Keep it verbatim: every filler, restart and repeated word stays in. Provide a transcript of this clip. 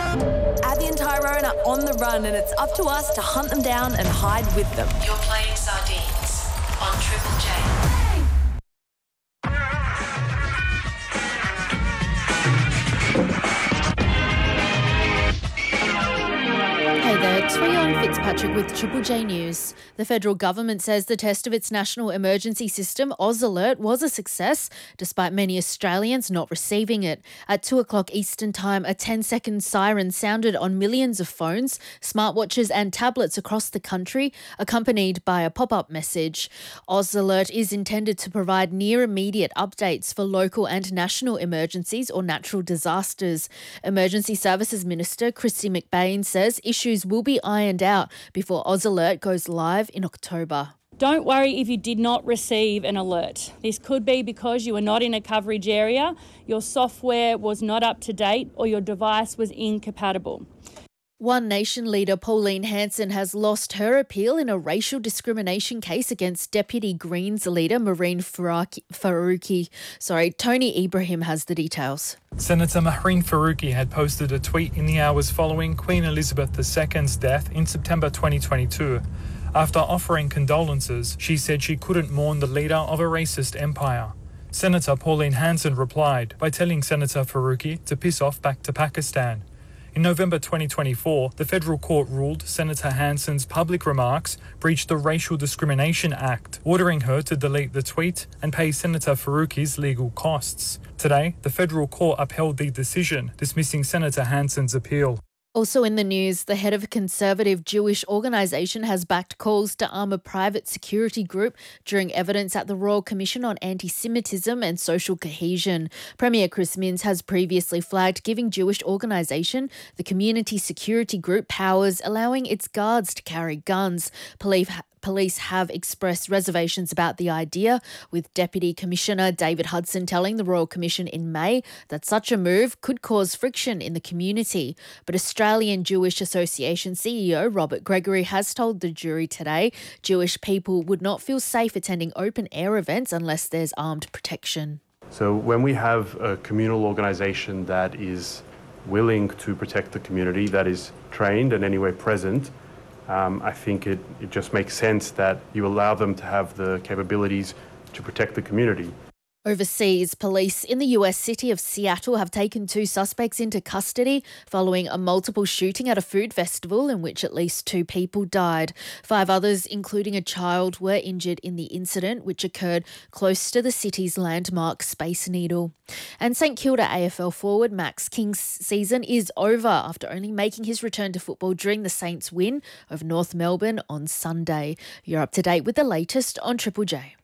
Abby and Tyrone are on the run and it's up to us to hunt them down and hide with them. You're playing Sardines on Triple J. Hey there, it's Rhian Fitzpatrick with Triple J News. The federal government says the test of its national emergency system, Oz Alert, was a success, despite many Australians not receiving it. At two o'clock Eastern Time, a ten-second siren sounded on millions of phones, smartwatches and tablets across the country, accompanied by a pop-up message. Oz Alert is intended to provide near-immediate updates for local and national emergencies or natural disasters. Emergency Services Minister Kristy McBain says issues will be ironed out before Oz Alert goes live in October. Don't worry if you did not receive an alert. This could be because you were not in a coverage area, your software was not up to date, or your device was incompatible. One Nation leader Pauline Hanson has lost her appeal in a racial discrimination case against Deputy Greens leader Mehreen Faruqi. Sorry, Tony Ibrahim has the details. Senator Mehreen Faruqi had posted a tweet in the hours following Queen Elizabeth the Second's death in September twenty twenty-two. After offering condolences, she said she couldn't mourn the leader of a racist empire. Senator Pauline Hanson replied by telling Senator Faruqi to piss off back to Pakistan. In November twenty twenty-four, the federal court ruled Senator Hanson's public remarks breached the Racial Discrimination Act, ordering her to delete the tweet and pay Senator Faruqi's legal costs. Today, the federal court upheld the decision, dismissing Senator Hanson's appeal. Also in the news, the head of a conservative Jewish organisation has backed calls to arm a private security group during evidence at the Royal Commission on Anti-Semitism and Social Cohesion. Premier Chris Minns has previously flagged giving Jewish organisation the Community Security Group powers, allowing its guards to carry guns. Police Police have expressed reservations about the idea, with Deputy Commissioner David Hudson telling the Royal Commission in May that such a move could cause friction in the community. But Australian Jewish Association C E O Robert Gregory has told the jury today Jewish people would not feel safe attending open-air events unless there's armed protection. So when we have a communal organisation that is willing to protect the community, that is trained and anyway present, Um, I think it, it just makes sense that you allow them to have the capabilities to protect the community. Overseas, police in the U S city of Seattle have taken two suspects into custody following a multiple shooting at a food festival in which at least two people died. Five others, including a child, were injured in the incident, which occurred close to the city's landmark Space Needle. And St Kilda A F L forward Max King's season is over after only making his return to football during the Saints' win over North Melbourne on Sunday. You're up to date with the latest on Triple J.